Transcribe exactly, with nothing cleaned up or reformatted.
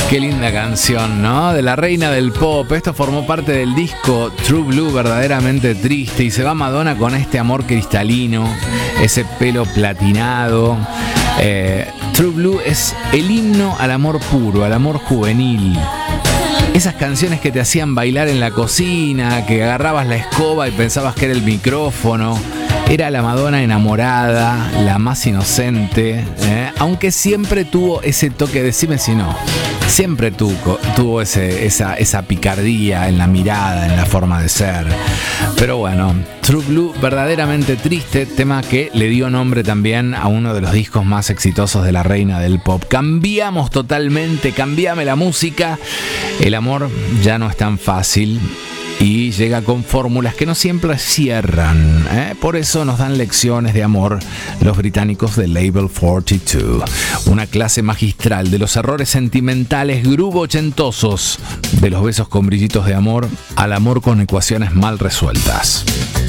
Qué linda canción, ¿no? De la reina del pop. Esto formó parte del disco True Blue, verdaderamente triste. Y se va Madonna con este amor cristalino, ese pelo platinado. Eh, True Blue es el himno al amor puro, al amor juvenil. Esas canciones que te hacían bailar en la cocina, que agarrabas la escoba y pensabas que era el micrófono. Era la Madonna enamorada, la más inocente, ¿eh? Aunque siempre tuvo ese toque, decime si no, siempre tuvo, tuvo ese, esa, esa picardía en la mirada, en la forma de ser. Pero bueno, True Blue, verdaderamente triste, tema que le dio nombre también a uno de los discos más exitosos de la reina del pop. Cambiamos totalmente, cambiame la música. El amor ya no es tan fácil. Y llega con fórmulas que no siempre cierran, ¿eh? Por eso nos dan lecciones de amor los británicos de Label cuarenta y dos. Una clase magistral de los errores sentimentales groove ochentosos, de los besos con brillitos de amor al amor con ecuaciones mal resueltas.